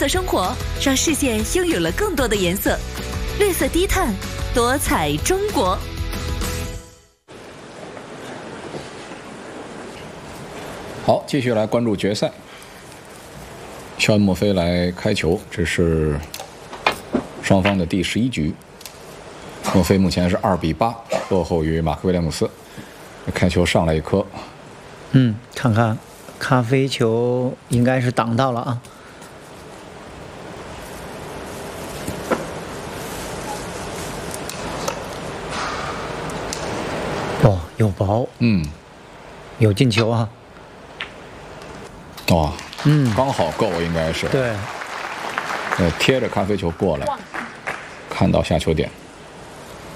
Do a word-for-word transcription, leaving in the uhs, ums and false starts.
色生活，让世界拥有了更多的颜色。绿色低碳，多彩中国。 好，继续来关注决赛。肖恩·墨菲来开球，这是双方的第十一局。墨菲目前是二比八落后于马克·威廉姆斯。开球上来一颗， 嗯，看看咖啡球应该是挡到了啊。哦，有薄， 嗯， 有进球啊。 哇， 嗯， 刚好够，应该是。 对， 呃，贴着咖啡球过来，看到下球点。